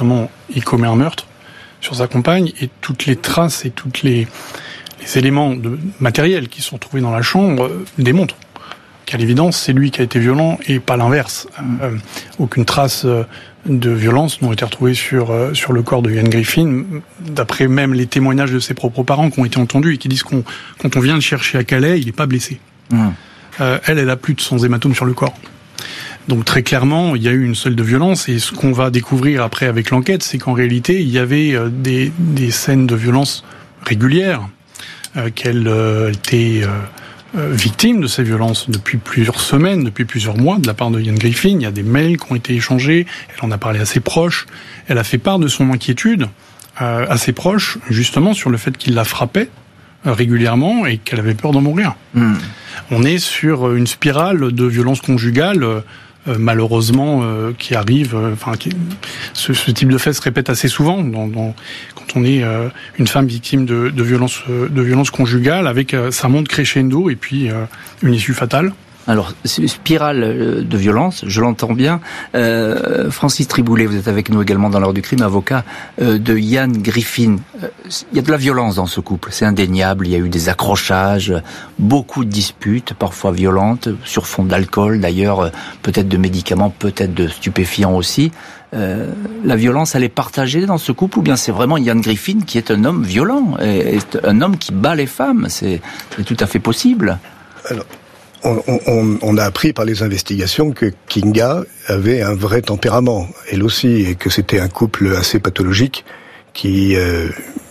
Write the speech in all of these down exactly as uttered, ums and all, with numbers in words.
justement, il commet un meurtre sur sa compagne, et toutes les traces et toutes les, les éléments de matériels qui sont trouvés dans la chambre euh, démontrent qu'à l'évidence, c'est lui qui a été violent et pas l'inverse. Euh, aucune trace euh, de violence n'ont été retrouvées sur, euh, sur le corps de Ian Griffin, d'après même les témoignages de ses propres parents qui ont été entendus et qui disent qu'on, quand on vient le chercher à Calais, il n'est pas blessé. Mmh. Euh, elle, elle a plus de cent hématomes sur le corps. Donc très clairement, il y a eu une seule de violence, et ce qu'on va découvrir après avec l'enquête, c'est qu'en réalité, il y avait euh, des, des scènes de violence régulières, euh, qu'elle euh, était euh, euh, victime de ces violences depuis plusieurs semaines, depuis plusieurs mois, de la part de Ian Griffin. Il y a des mails qui ont été échangés, elle en a parlé à ses proches, elle a fait part de son inquiétude euh, à ses proches, justement sur le fait qu'il la frappait euh, régulièrement et qu'elle avait peur d'en mourir. Mmh. On est sur une spirale de violence conjugale, euh, Euh, malheureusement, euh, qui arrive, euh, enfin, qui, ce, ce type de fait se répète assez souvent dans, dans, quand on est euh, une femme victime de, de violence, euh, de violence conjugale, avec euh, ça monte crescendo et puis euh, une issue fatale. Alors, spirale de violence, je l'entends bien. Euh, Francis Triboulet, vous êtes avec nous également dans l'heure du crime, avocat euh, de Ian Griffin. Euh, il y a de la violence dans ce couple, c'est indéniable. Il y a eu des accrochages, beaucoup de disputes, parfois violentes, sur fond d'alcool d'ailleurs, peut-être de médicaments, peut-être de stupéfiants aussi. Euh, la violence, elle est partagée dans ce couple, ou bien c'est vraiment Ian Griffin qui est un homme violent, et, et un homme qui bat les femmes? C'est, c'est tout à fait possible. Alors... On, on, on a appris par les investigations que Kinga avait un vrai tempérament, elle aussi, et que c'était un couple assez pathologique qui euh,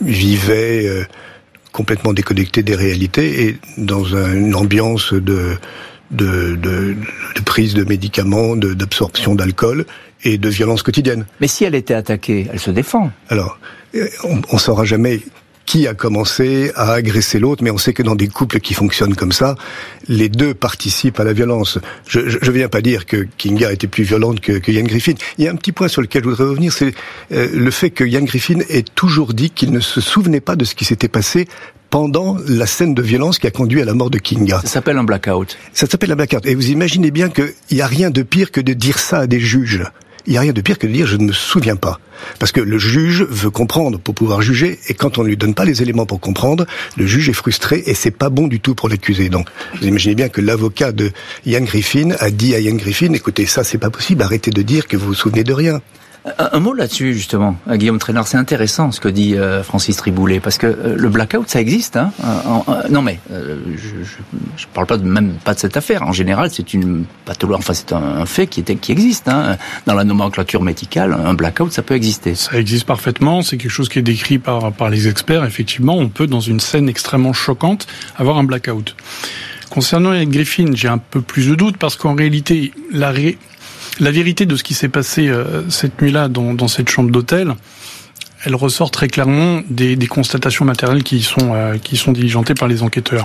vivait euh, complètement déconnecté des réalités et dans un, une ambiance de, de, de, de prise de médicaments, de, d'absorption d'alcool et de violence quotidienne. Mais si elle était attaquée, elle se défend. Alors, on ne saura jamais qui a commencé à agresser l'autre, mais on sait que dans des couples qui fonctionnent comme ça, les deux participent à la violence. Je ne viens pas dire que Kinga était plus violente que, que Ian Griffin. Il y a un petit point sur lequel je voudrais revenir, c'est euh, le fait que Ian Griffin ait toujours dit qu'il ne se souvenait pas de ce qui s'était passé pendant la scène de violence qui a conduit à la mort de Kinga. Ça s'appelle un blackout. Ça s'appelle un blackout. Et vous imaginez bien qu'il n'y a rien de pire que de dire ça à des juges. Il n'y a rien de pire que de dire « je ne me souviens pas ». Parce que le juge veut comprendre pour pouvoir juger, et quand on ne lui donne pas les éléments pour comprendre, le juge est frustré, et c'est pas bon du tout pour l'accusé. Donc, vous imaginez bien que l'avocat de Ian Griffin a dit à Ian Griffin « écoutez, ça c'est pas possible, arrêtez de dire que vous vous souvenez de rien ». Un, un mot là-dessus, justement, Guillaume Traînard, c'est intéressant ce que dit euh, Francis Triboulet, parce que euh, le blackout, ça existe. Hein, en, en, non mais, euh, je, je, je parle pas de, même pas de cette affaire. En général, c'est une pathologie, enfin c'est un, un fait qui, était, qui existe. Hein. Dans la nomenclature médicale, un blackout, ça peut exister. Ça existe parfaitement, c'est quelque chose qui est décrit par, par les experts. Effectivement, on peut, dans une scène extrêmement choquante, avoir un blackout. Concernant Ian Griffin, j'ai un peu plus de doutes, parce qu'en réalité, la ré... La vérité de ce qui s'est passé euh, cette nuit-là dans, dans cette chambre d'hôtel, elle ressort très clairement des, des constatations matérielles qui sont, euh, qui sont diligentées par les enquêteurs.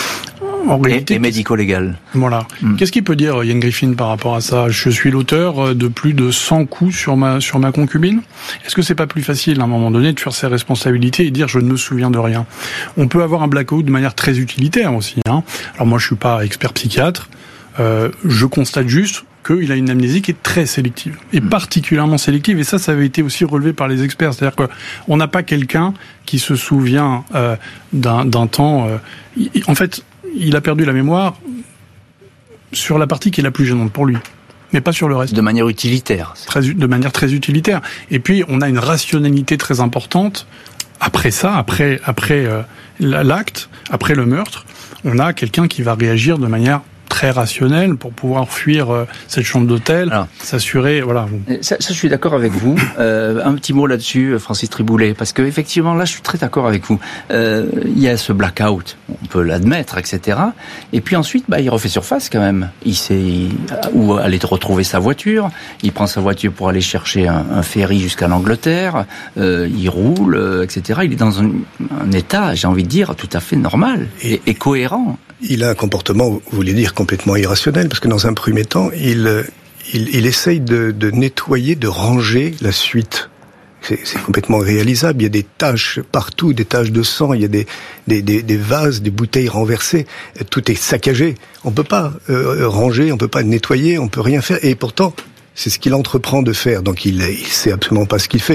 En réalité, et, et médico-légal. Voilà. Mm. Qu'est-ce qu'il peut dire Ian Griffin par rapport à ça? Je suis l'auteur de plus de cent coups sur ma, sur ma concubine. Est-ce que c'est pas plus facile à un moment donné de faire ses responsabilités et dire je ne me souviens de rien? On peut avoir un blackout de manière très utilitaire aussi. Hein. Alors moi je suis pas expert psychiatre, euh, je constate juste qu'il a une amnésie qui est très sélective, et particulièrement sélective, et ça, ça avait été aussi relevé par les experts. C'est-à-dire qu'on n'a pas quelqu'un qui se souvient euh, d'un, d'un temps... Euh, il, en fait, il a perdu la mémoire sur la partie qui est la plus gênante pour lui, mais pas sur le reste. De manière utilitaire. Très, de manière très utilitaire. Et puis, on a une rationalité très importante. Après ça, après, après euh, l'acte, après le meurtre, on a quelqu'un qui va réagir de manière très rationnel pour pouvoir fuir euh, cette chambre d'hôtel, alors, s'assurer, voilà. Ça, ça, je suis d'accord avec vous. Euh, un petit mot là-dessus, Francis Triboulet, parce que effectivement, là, je suis très d'accord avec vous. Euh, il y a ce blackout, on peut l'admettre, et cetera. Et puis ensuite, bah, il refait surface quand même. Il sait il, où aller retrouver sa voiture. Il prend sa voiture pour aller chercher un, un ferry jusqu'à l'Angleterre. Euh, il roule, et cetera. Il est dans un, un état, j'ai envie de dire, tout à fait normal et, et cohérent. Il a un comportement, vous voulez dire, complètement irrationnel, parce que dans un premier temps, il, il, il essaye de, de nettoyer, de ranger la suite. C'est, c'est complètement réalisable. Il y a des taches partout, des taches de sang, il y a des, des, des, des vases, des bouteilles renversées. Tout est saccagé. On peut pas euh, ranger, on peut pas nettoyer, on peut rien faire. Et pourtant, c'est ce qu'il entreprend de faire. Donc il, il sait absolument pas ce qu'il fait.